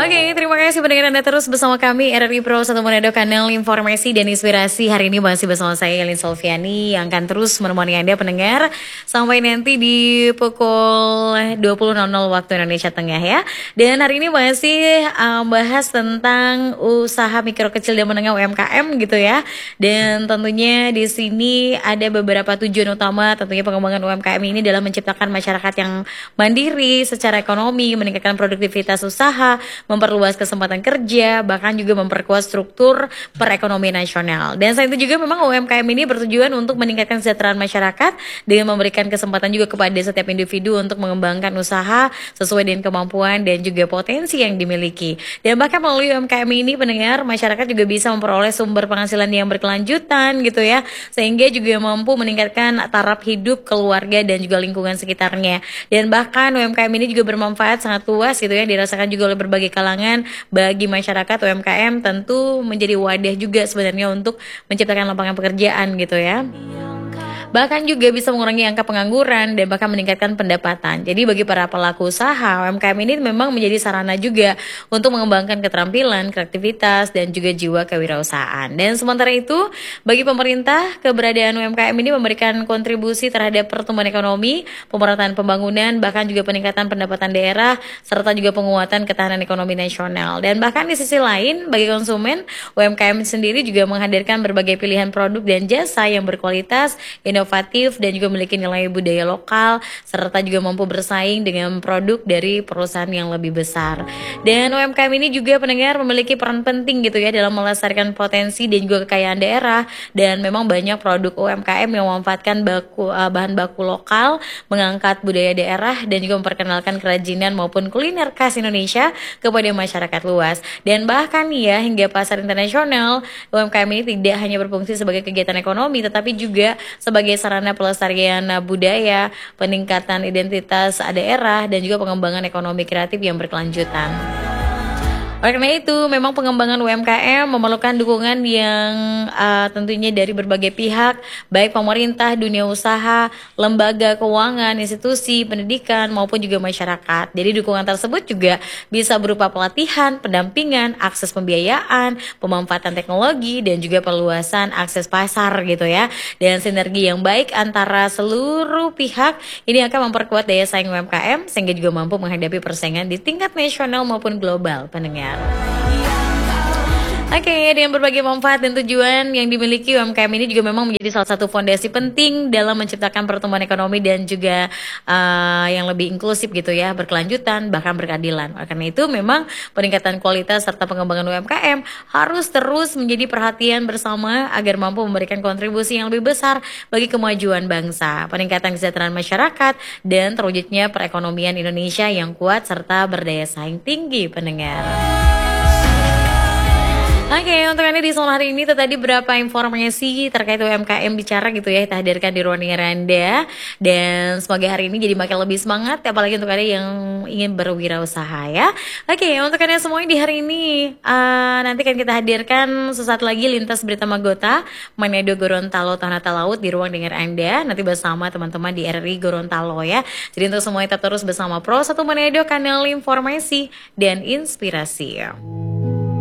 Oke, terima kasih pendengar Anda terus bersama kami RRI Pro 1 Manado, kanal informasi dan inspirasi. Hari ini masih bersama saya Elin Solviani yang akan terus menemani Anda pendengar sampai nanti di pukul 20.00 waktu Indonesia Tengah ya. Dan hari ini masih bahas tentang usaha mikro kecil dan menengah UMKM gitu ya. Dan tentunya di sini ada beberapa tujuan utama tentunya pengembangan UMKM ini dalam menciptakan masyarakat yang mandiri secara ekonomi, meningkatkan produktivitas usaha, memperluas kesempatan kerja, bahkan juga memperkuat struktur perekonomian nasional. Dan selain itu juga memang UMKM ini bertujuan untuk meningkatkan kesejahteraan masyarakat dengan memberikan kesempatan juga kepada setiap individu untuk mengembangkan usaha sesuai dengan kemampuan dan juga potensi yang dimiliki. Dan bahkan melalui UMKM ini pendengar, masyarakat juga bisa memperoleh sumber penghasilan yang berkelanjutan gitu ya, sehingga juga mampu meningkatkan taraf hidup keluarga dan juga lingkungan sekitarnya. Dan bahkan UMKM ini juga bermanfaat sangat luas gitu ya, dirasakan juga oleh berbagai kalangan. Bagi masyarakat, UMKM tentu menjadi wadah juga sebenarnya untuk menciptakan lapangan pekerjaan gitu ya. Bahkan juga bisa mengurangi angka pengangguran dan bahkan meningkatkan pendapatan. Jadi bagi para pelaku usaha, UMKM ini memang menjadi sarana juga untuk mengembangkan keterampilan, kreativitas, dan juga jiwa kewirausahaan. Dan sementara itu, bagi pemerintah, keberadaan UMKM ini memberikan kontribusi terhadap pertumbuhan ekonomi, pemerataan pembangunan, bahkan juga peningkatan pendapatan daerah, serta juga penguatan ketahanan ekonomi nasional. Dan bahkan di sisi lain, bagi konsumen, UMKM sendiri juga menghadirkan berbagai pilihan produk dan jasa yang berkualitas, inovatif, dan juga memiliki nilai budaya lokal, serta juga mampu bersaing dengan produk dari perusahaan yang lebih besar. Dan UMKM ini juga pendengar memiliki peran penting gitu ya dalam melestarikan potensi dan juga kekayaan daerah. Dan memang banyak produk UMKM yang memanfaatkan bahan baku lokal, mengangkat budaya daerah, dan juga memperkenalkan kerajinan maupun kuliner khas Indonesia kepada masyarakat luas. Dan bahkan ya hingga pasar internasional, UMKM ini tidak hanya berfungsi sebagai kegiatan ekonomi, tetapi juga sebagai sarana pelestarian budaya, peningkatan identitas daerah, dan juga pengembangan ekonomi kreatif yang berkelanjutan. Oleh karena itu, memang pengembangan UMKM memerlukan dukungan yang tentunya dari berbagai pihak, baik pemerintah, dunia usaha, lembaga keuangan, institusi, pendidikan, maupun juga masyarakat. Jadi dukungan tersebut juga bisa berupa pelatihan, pendampingan, akses pembiayaan, pemanfaatan teknologi, dan juga perluasan akses pasar gitu ya. Dan sinergi yang baik antara seluruh pihak ini akan memperkuat daya saing UMKM sehingga juga mampu menghadapi persaingan di tingkat nasional maupun global, pendengar. Oke, dengan berbagai manfaat dan tujuan yang dimiliki, UMKM ini juga memang menjadi salah satu fondasi penting dalam menciptakan pertumbuhan ekonomi dan juga yang lebih inklusif gitu ya, berkelanjutan, bahkan berkeadilan. Karena itu memang peningkatan kualitas serta pengembangan UMKM harus terus menjadi perhatian bersama agar mampu memberikan kontribusi yang lebih besar bagi kemajuan bangsa, peningkatan kesejahteraan masyarakat, dan terwujudnya perekonomian Indonesia yang kuat serta berdaya saing tinggi, pendengar. Oke, untuk Anda di sore hari ini itu tadi berapa informasi terkait UMKM bicara gitu ya, kita hadirkan di ruang dengar Anda. Dan semoga hari ini jadi makin lebih semangat, apalagi untuk Anda yang ingin berwirausaha ya. Oke, untuk Anda semuanya di hari ini nanti kan kita hadirkan sesaat lagi lintas berita Magota Manado Gorontalo Tanah Laut di ruang dengar Anda, nanti bersama teman-teman di RRI Gorontalo ya. Jadi untuk semuanya tetap terus bersama Pro 1 Manado, kanal informasi dan inspirasi.